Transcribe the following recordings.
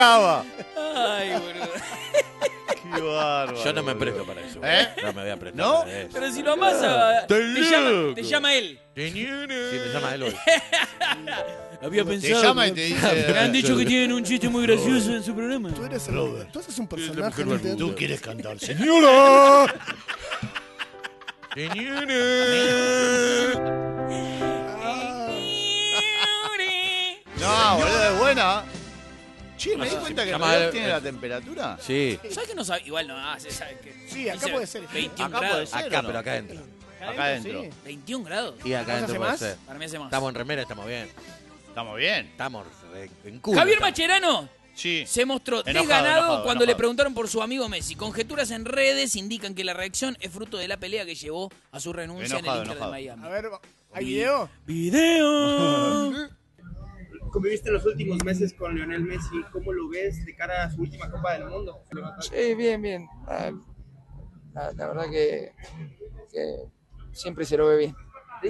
Ay, boludo. Qué bárbaro. Yo no me presto para eso. No me voy a prestar ¿No? para eso. Pero si lo amasa, te llama él. Sí, me llama él hoy. Había Te pensado. llama y te dice... Me han dicho que tienen un chiste muy gracioso en su programa. Tú eres Robert. Tú haces un personaje en el teatro. Tú quieres cantar, señora. No, boludo, es buena. Che, me di cuenta que el llama reloj el- tiene la temperatura. Sí. ¿Sabes que no sabe? Igual no hace, ¿sabes qué? Sí, acá Dice puede ser. 21 Acá puede grados. ser. Acá, no? pero acá adentro. Acá adentro. Sí. 21 grados. Y acá ¿Vos adentro hace puede más? ser. Para mí hace más. Estamos en remera, estamos bien. Estamos bien. Estamos en culo. Javier estamos. Macherano Sí. se mostró Enojado, desganado enojado, cuando le enojado. preguntaron por su amigo Messi. Conjeturas en redes indican que la reacción es fruto de la pelea que llevó a su renuncia Enojado, en el Inter enojado. de Miami. A ver, ¿hay video? ¡Video! Conviviste los últimos meses con Lionel Messi. ¿Cómo lo ves de cara a su última Copa del Mundo? Sí, bien, bien. La verdad que siempre se lo ve bien.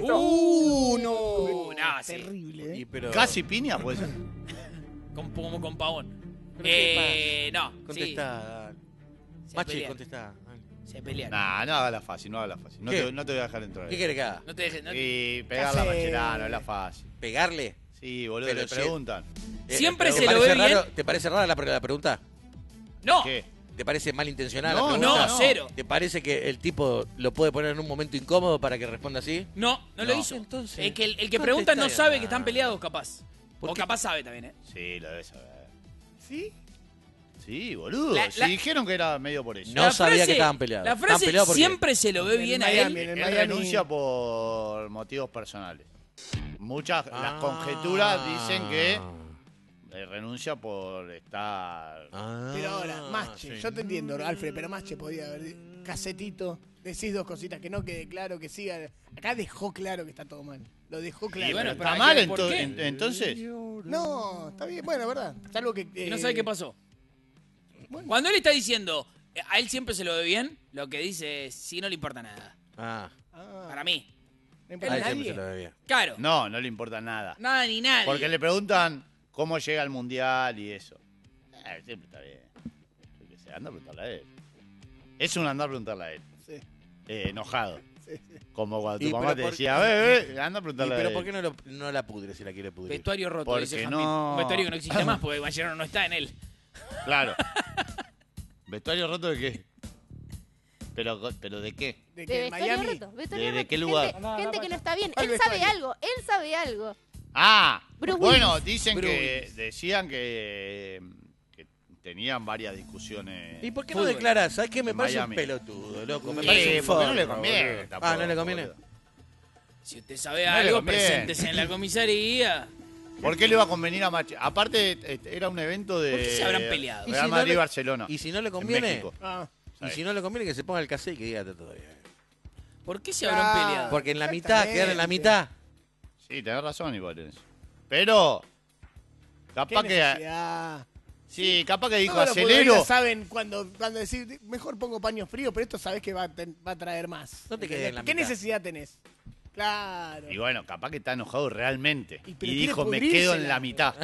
No. No, sí. Terrible, Y pero... Casi piña, puede ser. Como con Pavón. Pero No, Contestá. Se Machi, pelean. contestá. se pelearon. Nah, no haga la fácil, no haga la fácil. No ¿Qué? te voy a dejar entrar. ¿Qué querés que haga? No te dejes. Y pegarla a Casi- Macherano, es la fácil. ¿Pegarle? Sí, boludo, Pero le sí. preguntan. Siempre ¿te se lo parece ve bien. raro- ¿Te parece rara la pregunta? No, ¿Qué? ¿Te parece malintencionada No, la pregunta? no, cero. ¿Te parece que el tipo lo puede poner en un momento incómodo para que responda así? no lo No. hizo. Entonces, el que contestá pregunta no ya. sabe que están peleados, capaz. ¿Por O qué? capaz sabe también, ¿eh? Sí, lo debes saber. ¿Sí? Sí, boludo. La- Si dijeron que era medio por eso. No sabía que estaban peleados. La ¿Estaban frase peleados por qué? siempre se lo ve En bien a Miami, él. en el Él Miami. renuncia por motivos personales. Muchas, las Ah. conjeturas dicen que renuncia por estar... Ah, Pero ahora, Masche, sí. yo te entiendo, Alfred, pero Masche podía haber casetito, decís dos cositas, que no quede claro, que siga. Acá dejó claro que está todo mal. Lo dejó claro. Y bueno, ¿Está pero hay mal que ver por qué. entonces? No, está bien, bueno, verdad. Salvo que. Y no sabe qué pasó. bueno. Cuando él está diciendo, a él siempre se lo ve bien, lo que dice es, sí, no le importa nada. Ah, Para mí. No importa ahí a siempre nadie. se lo ve bien. Claro. No, no le importa nada. Nada ni nadie. Porque le preguntan cómo llega al mundial y eso. Siempre está bien. Yo qué sé, anda a preguntarle a él. Es un andar a preguntarle a él. Sí. Enojado. Sí, sí. Como cuando Y tu mamá pero te por- decía, anda a ¿Y preguntarle a él. pero por qué no la pudre si la quiere pudrir? Vestuario roto, Porque dice no. Jazmín. Un vestuario que no existe más porque Bayern no está en él. Claro. ¿Vestuario roto de qué? ¿Pero de qué? De De que en vestuario Miami. roto. Vestuario ¿De roto. qué lugar? Gente que no está bien. Al Él sabe vestuario. algo. Ah, Bruce bueno, Willis. dicen Bruce que Willis. decían que tenían varias discusiones. ¿Y por qué no Fútbol. declaras? ¿Sabes qué? Me En parece Miami. un pelotudo, loco. Me Sí, parece un porque no le forro, conviene boludo. tampoco, ¿No le conviene? boludo. Si usted sabe No le algo, conviene. preséntese en la comisaría. ¿Por qué le iba a convenir a Machi? Aparte, era un evento de. ¿Por qué se habrán peleado? Y Real si no Madrid le- Barcelona. Y si no le en conviene, México. Ah, y si no le conviene que se ponga el cassette y que diga está todo bien. ¿Por qué se habrán peleado? Porque en la mitad, quedar en la Exactamente. mitad. Sí, tenés razón igual en eso. Pero. qué Capaz que. necesidad. Sí, capaz que dijo Todos los acelero. futbolistas saben cuando decir, mejor pongo paños fríos, pero esto sabes que va a traer más. No te quedes en la ¿Qué mitad. necesidad tenés? Claro. Y bueno, capaz que está enojado realmente. Y Y, pero dijo, quiere me quedo en pudrírsela. la mitad.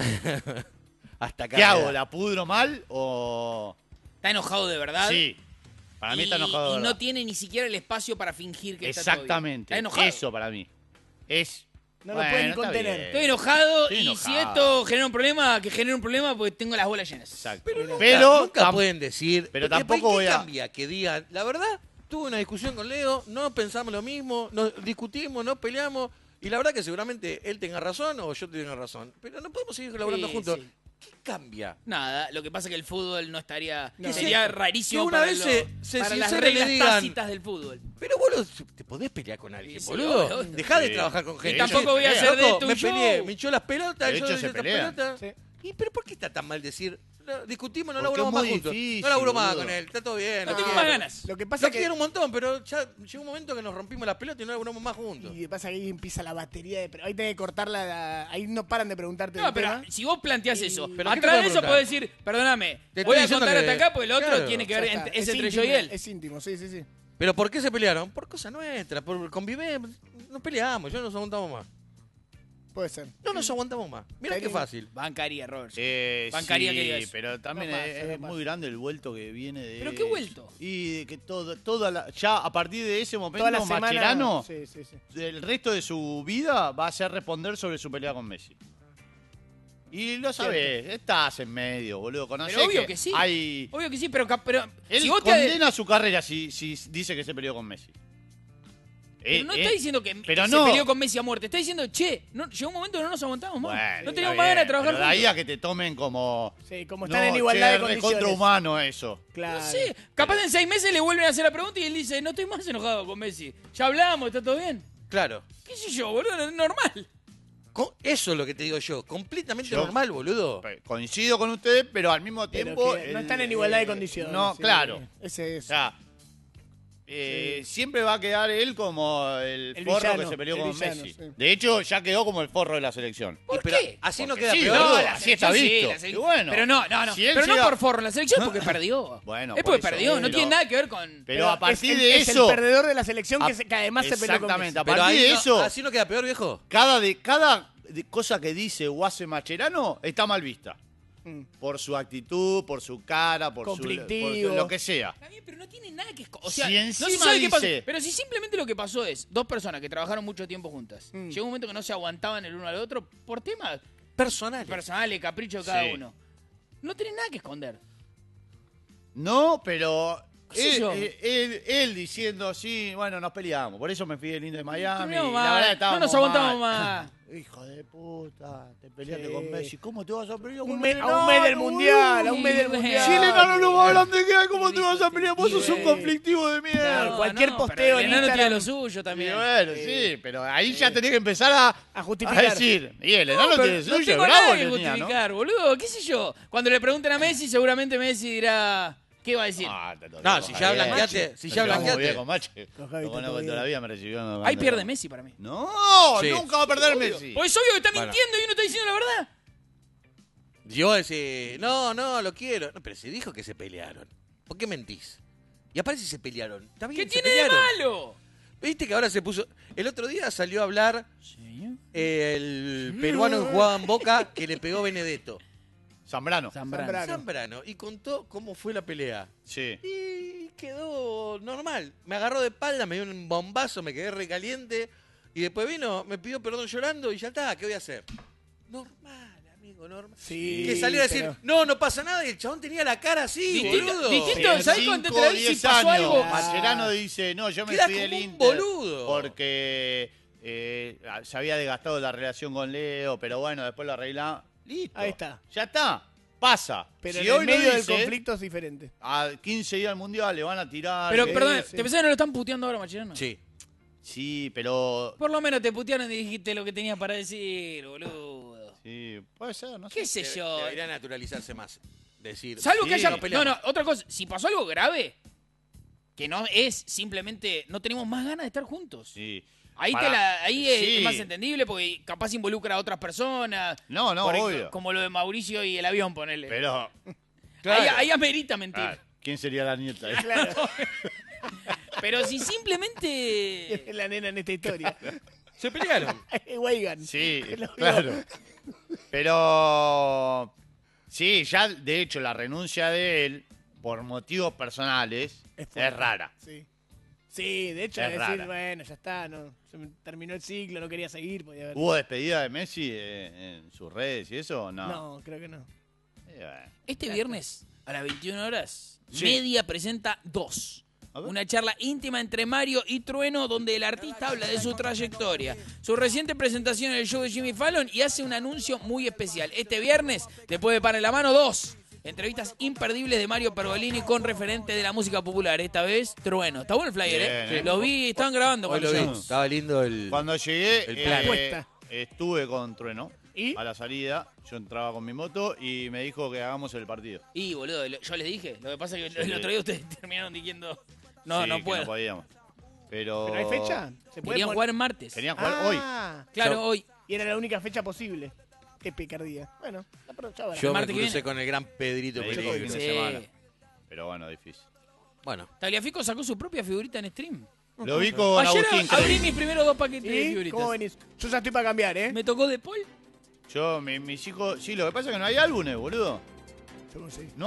Hasta acá. ¿Qué hago? queda. ¿La pudro mal o.? ¿Está enojado de verdad? Sí. Para mí está enojado. de Y verdad. no tiene ni siquiera el espacio para fingir que está todo bien. Exactamente. Está enojado. Eso para mí. Es. No lo puede ni está contener. bien. Estoy enojado Estoy y enojado. si esto genera un problema, que genere un problema porque tengo las bolas llenas. Exacto. Pero Pero nunca pueden decir. pero porque tampoco ¿qué voy a- cambia que digan? La verdad, tuve una discusión con Leo, no pensamos lo mismo, nos discutimos, no peleamos. Y la verdad que seguramente él tenga razón o yo tenga razón. Pero no podemos seguir colaborando Sí, juntos. sí. ¿Qué cambia? Nada, lo que pasa es que el fútbol no estaría... No. Sería Que rarísimo una para, vez se para las sinceren y le reglas digan- tácitas del fútbol. Pero boludo, te podés pelear con alguien, Sí, sí, boludo. obvio. Dejá de Sí. trabajar con gente. Y tampoco voy a se hacer de Loco, esto un me peleé, show. me echó las pelotas, De yo hecho, le se eché las pelean. pelotas. Sí. ¿Y pero por qué está tan mal decir? No, discutimos, no Porque laburamos es más muy juntos. difícil, No laburo más boludo. con él, está todo bien. No lo tengo quiero. más ganas. Lo que pasa Lo es que. quiero un montón, pero ya llegó un momento que nos rompimos las pelotas y no laburamos más juntos. Y pasa que ahí empieza la batería de. Ahí tenés que cortarla. Ahí no paran de preguntarte. No, del pero tema. si vos planteás Y- eso, ¿Pero qué te atrás puedo de eso preguntar? podés decir, perdóname, Te voy estoy a diciendo contar que- hasta acá porque el otro claro, tiene que Ya ver, está. es entre yo y íntimo, él. Es íntimo, sí, sí, sí. ¿Pero por qué se pelearon? Por cosas nuestras, por convivir. Nos peleamos, yo nos aguantamos más. Puede ser. No nos aguantamos más. Mirá qué fácil. Bancaría, Robert. Sí, Bancaría que digas. pero también No pasa, es no pasa. muy grande el vuelto que viene de ¿Pero qué eso. vuelto? Y de que ya a partir de ese Toda momento, la semana. Mascherano, Sí, sí, sí. el resto de su vida va a ser responder sobre su pelea con Messi. Y lo sabés, estás en medio, boludo. Conocés Pero obvio que sí. Hay... Obvio que sí, pero Él si vos te... condena su carrera si dice que se peleó con Messi. Pero no está diciendo que pero se no. peleó con Messi a muerte. Está diciendo, llegó un momento que no nos aguantamos más. Bueno, no está teníamos más ganas de bien, trabajar pero de ahí juntos. a que te tomen como... Sí, como están en igualdad de es condiciones. contrahumano eso. Claro. No sé, capaz en 6 meses le vuelven a hacer la pregunta y él dice, no estoy más enojado con Messi. Ya hablamos, está todo bien. Claro. ¿Qué sé yo, boludo? Es normal. Eso es lo que te digo yo. Completamente Yo- normal, boludo. Coincido con ustedes, pero al mismo Pero tiempo... que no están en igualdad de condiciones. No, sí. claro. Ese es. O sea, siempre va a quedar él como el forro villano, que se peleó el con villano, Messi. sí. De hecho, ya quedó como el forro de la selección. ¿Por Pero qué? así no Porque queda sí, peor. boludo, la así está selección sí, visto. la selección- Y bueno, pero no. si él Pero no llega- por forro en la selección porque perdió. Bueno, es por porque eso, perdió, no pero- tiene nada que ver con... Pero a partir es de es eso... el perdedor de la selección que además se peleó con Exactamente, Messi. a Pero partir ahí de no- eso, así no queda peor, viejo. cada cosa que dice o hace Mascherano está mal vista. Por su actitud, por su cara, por Conflictivo. lo que sea. Está bien, pero no tiene nada que... O sea, Si no encima se sabe qué pasó. dice- Pero si simplemente lo que pasó es dos personas que trabajaron mucho tiempo juntas. Llegó un momento que no se aguantaban el uno al otro por temas Personal. personales, caprichos de cada Sí. uno. No tenés nada que esconder. No, pero ¿Qué sé yo? él diciendo, sí, bueno, nos peleamos. Por eso me fui del Inter de Miami. Terminamos la mal, verdad no estábamos nos aguantamos mal. más. Hijo de puta, te peleaste Sí. con Messi. ¿Cómo te vas a pelear con A un Messi? mes del mundial, a un mes del Uy, mundial. Si el enano no va hablando de que ¿cómo te vas a pelear? Vos sos un Sí. conflictivo de mierda. Claro, cualquier posteo pero el en enano tiene Instagram. lo suyo Y también. bueno, sí, pero ahí ya tenés que empezar a justificar. decir. Y el enano pero tiene el no suyo, tengo bravo nada el que tenía, ¿no? justificar, boludo. ¿Qué sé yo? Cuando le pregunten a Messi, seguramente Messi dirá... ¿Qué va a decir? Está todo No, bien si con ya Javi. blanqueaste, si ya Nos llevamos muy blanqueaste. bien con Mache. Con Javi Lo está conozco todo toda la bien. vida, me recibió. Ahí pierde Messi para mí. No, Sí. nunca va a perder Messi. Pues es obvio que está Bueno. mintiendo y uno está diciendo la verdad. Yo decía, no, lo quiero. No, pero se dijo que se pelearon. ¿Por qué mentís? Y aparte si se pelearon. Está bien, ¿Qué se tiene de pelearon. malo? ¿Viste que ahora se puso... El otro día salió a hablar el peruano que jugaba en Boca que le pegó Benedetto. Zambrano. Zambrano. Zambrano. Y contó cómo fue la pelea. Sí. Y quedó normal. Me agarró de espalda, me dio un bombazo, me quedé recaliente. Y después vino, me pidió perdón llorando y ya está, ¿qué voy a hacer? Normal, amigo, normal. Sí, que salió a decir, pero- no pasa nada, y el chabón tenía la cara así, Distinto- boludo. distinto- En ¿sabés cuando te la vi si 10 pasó años, algo? Mascherano dice, no, yo me Queda fui del como un Inter boludo. porque se había desgastado la relación con Leo, pero bueno, después lo arreglamos. Listo. Ahí está. Ya está. Pasa. Pero si en el hoy lo medio del dice, conflicto es diferente. a 15 días del Mundial le van a tirar. Pero, que- perdón, sí. ¿te pensás que no lo están puteando ahora, Mascherano? Sí. Sí, pero... Por lo menos te putearon y dijiste lo que tenías para decir, boludo. Sí, puede ser, no sé. ¿Qué sé yo? Debería naturalizarse más. Decir, Salvo sí, que haya... no peleamos. No, otra cosa. Si pasó algo grave, que no es simplemente... No tenemos más ganas de estar juntos. Sí. Ahí, Para- ahí sí. es más entendible porque capaz involucra a otras personas. No, Por ejemplo, obvio. Como lo de Mauricio y el avión, ponele. Pero... Claro. Ahí amerita mentir. ah, ¿quién sería la nieta? Claro. Pero si simplemente... Es la nena en esta historia. Se pelearon. Weigan. Sí, Lo- claro. Pero sí, ya de hecho la renuncia de él por motivos personales Es es, fuerte. rara. Sí. Sí, de hecho, Es decir, rara. bueno, ya está, no, se me terminó el ciclo, no quería seguir, podía haber. ¿Hubo despedida de Messi en sus redes y eso o no? No, creo que no. Bueno. Este viernes, a las 21 horas, Sí. Media presenta 2. A ver. Una charla íntima entre Mario y Trueno donde el artista habla de su trayectoria, su reciente presentación en el show de Jimmy Fallon y hace un anuncio muy especial. Este viernes, después de Para en la Mano 2, entrevistas imperdibles de Mario Pergolini con referentes de la música popular. Esta vez, Trueno. Está bueno el flyer, Bien, ¿eh? Lo vi, estaban grabando. Hoy cuando lo vi. llegamos. Estaba lindo el... Cuando llegué, El plan. Apuesta. estuve con Trueno ¿Y? a la salida. Yo entraba con mi moto y me dijo que hagamos el partido. Y, boludo, yo les dije. Lo que pasa es que Sí. el otro día ustedes terminaron diciendo, no, Sí, no que puedo. no podíamos. Pero ¿Pero hay fecha? ¿Se puede Querían pon- jugar en martes. Querían jugar hoy. Ah, Claro, hoy. y era la única fecha posible. Qué picardía. Bueno, la aprovechaba. Yo me martes que crucé viene. con el gran Pedrito Me dijo Peligro. que Sí. semana. Pero bueno, difícil. Bueno, Tagliafico sacó su propia figurita en stream. Lo vi con Ayer Agustín abrí Crey. mis primeros 2 paquetes de ¿Y figuritas. cómo venís? Yo ya estoy para cambiar, ¿eh? Me tocó De Paul. Mis hijos... Sí, lo que pasa es que no hay álbumes, boludo. Yo no sé. No